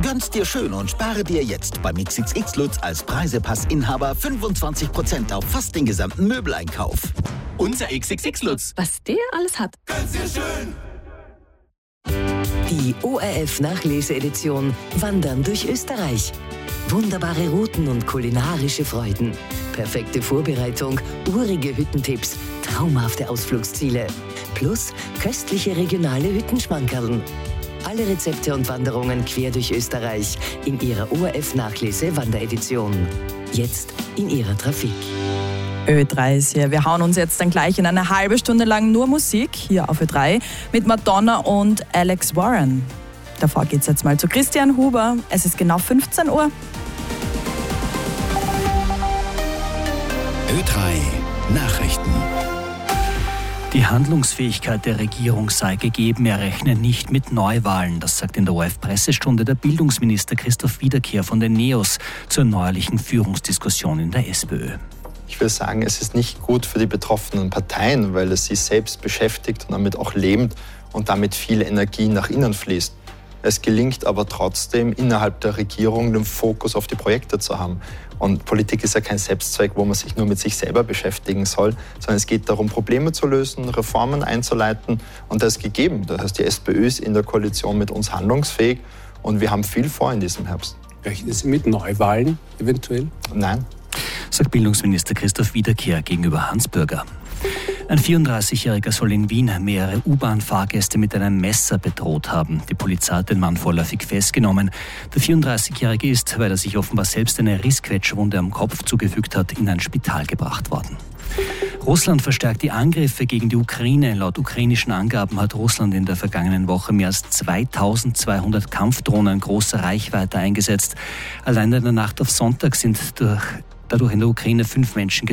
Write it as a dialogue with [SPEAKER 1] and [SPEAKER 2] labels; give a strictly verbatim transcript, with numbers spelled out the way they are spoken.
[SPEAKER 1] Gönn's dir schön und spare dir jetzt beim X X X Lutz als Preisepass-Inhaber fünfundzwanzig Prozent auf fast den gesamten Möbeleinkauf. Unser X X X Lutz.
[SPEAKER 2] Was der alles hat.
[SPEAKER 1] Gönn's dir schön.
[SPEAKER 3] Die O R F-Nachlese-Edition Wandern durch Österreich. Wunderbare Routen und kulinarische Freuden. Perfekte Vorbereitung, urige Hüttentipps, traumhafte Ausflugsziele. Plus köstliche regionale Hüttenschmankerln. Alle Rezepte und Wanderungen quer durch Österreich in ihrer O R F-Nachlese-Wanderedition. Jetzt in ihrer Trafik.
[SPEAKER 4] Ö drei ist hier. Wir hauen uns jetzt dann gleich in eine halbe Stunde lang nur Musik hier auf Ö drei mit Madonna und Alex Warren. Davor geht's jetzt mal zu Christian Huber. Es ist genau fünfzehn Uhr.
[SPEAKER 1] Ö drei Nachrichten.
[SPEAKER 5] Die Handlungsfähigkeit der Regierung sei gegeben, er rechne nicht mit Neuwahlen. Das sagt in der O R F-Pressestunde der Bildungsminister Christoph Wiederkehr von den NEOS zur neuerlichen Führungsdiskussion in der SPÖ.
[SPEAKER 6] Ich will sagen, es ist nicht gut für die betroffenen Parteien, weil es sie selbst beschäftigt und damit auch lebt und damit viel Energie nach innen fließt. Es gelingt aber trotzdem, innerhalb der Regierung den Fokus auf die Projekte zu haben. Und Politik ist ja kein Selbstzweck, wo man sich nur mit sich selber beschäftigen soll, sondern es geht darum, Probleme zu lösen, Reformen einzuleiten. Und das ist gegeben. Das heißt, die SPÖ ist in der Koalition mit uns handlungsfähig und wir haben viel vor in diesem Herbst.
[SPEAKER 7] Rechnen Sie mit Neuwahlen eventuell?
[SPEAKER 6] Nein.
[SPEAKER 5] Sagt Bildungsminister Christoph Wiederkehr gegenüber Hans Bürger. Ein vierunddreißigjähriger soll in Wien mehrere U-Bahn-Fahrgäste mit einem Messer bedroht haben. Die Polizei hat den Mann vorläufig festgenommen. Der vierunddreißigjährige ist, weil er sich offenbar selbst eine Rissquetschwunde am Kopf zugefügt hat, in ein Spital gebracht worden. Russland verstärkt die Angriffe gegen die Ukraine. Laut ukrainischen Angaben hat Russland in der vergangenen Woche mehr als zweitausendzweihundert Kampfdrohnen großer Reichweite eingesetzt. Allein in der Nacht auf Sonntag sind durch, dadurch in der Ukraine fünf Menschen